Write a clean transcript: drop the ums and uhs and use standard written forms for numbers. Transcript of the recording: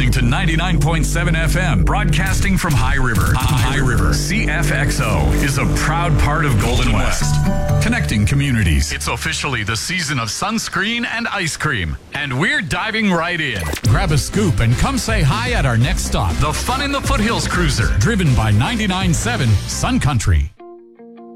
listening to 99.7 FM, broadcasting from High River. High River. CFXO is a proud part of Golden West. Connecting communities. It's officially the season of sunscreen and ice cream. And we're diving right in. Grab a scoop and come say hi at our next stop. The Fun in the Foothills Cruiser. Driven by 99.7 Sun Country.